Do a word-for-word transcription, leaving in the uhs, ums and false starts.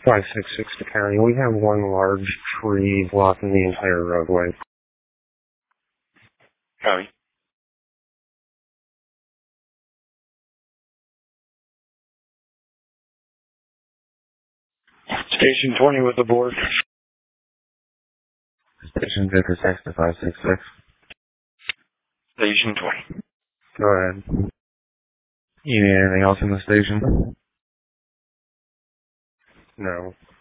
five six six to county. We have one large tree blocking the entire roadway. County. Station twenty with the board. Station Vicar six to five six six. Station twenty. Go ahead. You need anything else in the station? No.